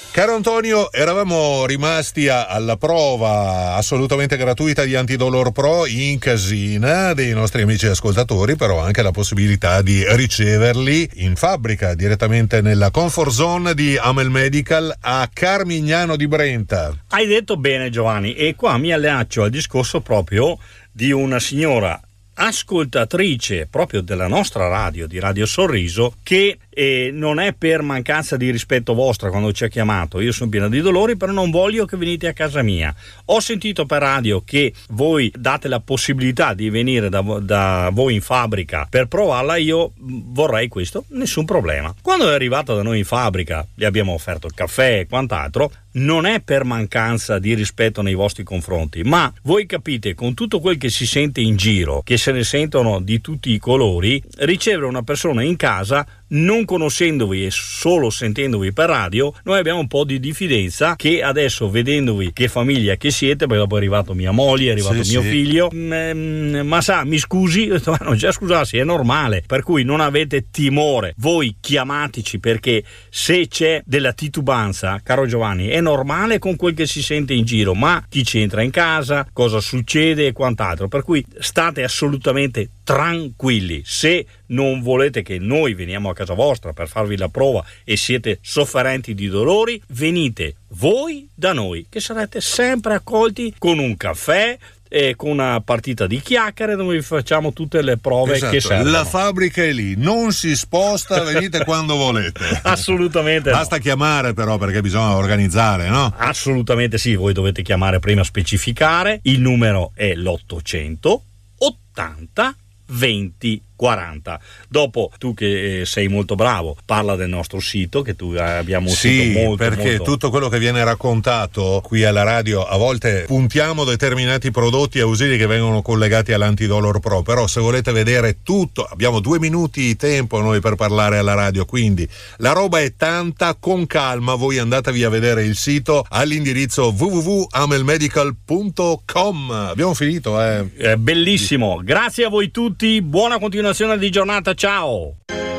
Caro Antonio, eravamo rimasti alla prova assolutamente gratuita di Antidolor Pro in casina dei nostri amici ascoltatori, però anche la possibilità di riceverli in fabbrica direttamente nella comfort zone di Amel Medical a Carmignano di Brenta. Hai detto bene, Giovanni, e qua mi allaccio al discorso proprio di una signora ascoltatrice proprio della nostra radio, di Radio Sorriso, che non è per mancanza di rispetto vostra quando ci ha chiamato. Io sono pieno di dolori, però non voglio che venite a casa mia. Ho sentito per radio che voi date la possibilità di venire da voi in fabbrica per provarla. Io vorrei questo, nessun problema. Quando è arrivata da noi in fabbrica, le abbiamo offerto il caffè e quant'altro. Non è per mancanza di rispetto nei vostri confronti, ma voi capite, con tutto quel che si sente in giro, che se ne sentono di tutti i colori, ricevere una persona in casa non conoscendovi e solo sentendovi per radio, noi abbiamo un po' di diffidenza, che adesso, vedendovi che famiglia che siete, perché dopo è arrivato mia moglie, è arrivato mio figlio, ma sa, mi scusi, ho detto, ma non c'è scusarsi, è normale, per cui non avete timore, voi chiamateci, perché se c'è della titubanza, caro Giovanni, è normale con quel che si sente in giro, ma chi ci entra in casa, cosa succede e quant'altro, per cui state assolutamente tranquilli. Se non volete che noi veniamo a casa vostra per farvi la prova e siete sofferenti di dolori, venite voi da noi, che sarete sempre accolti con un caffè e con una partita di chiacchiere dove vi facciamo tutte le prove, esatto, che servono. La fabbrica è lì, non si sposta, venite quando volete. Assolutamente. Basta chiamare però, perché bisogna organizzare, no? Assolutamente sì, voi dovete chiamare prima, specificare, il numero è l'800 80 20 40. Dopo, tu che sei molto bravo, parla del nostro sito, che tu abbiamo un sito molto, perché molto... tutto quello che viene raccontato qui alla radio, a volte puntiamo determinati prodotti e ausili che vengono collegati all'Antidolor Pro, però se volete vedere tutto, abbiamo 2 minuti di tempo noi per parlare alla radio, quindi la roba è tanta, con calma, voi andatevi a vedere il sito all'indirizzo www.amelmedical.com. Abbiamo finito, bellissimo, grazie a voi tutti, buona continuazione di giornata, ciao!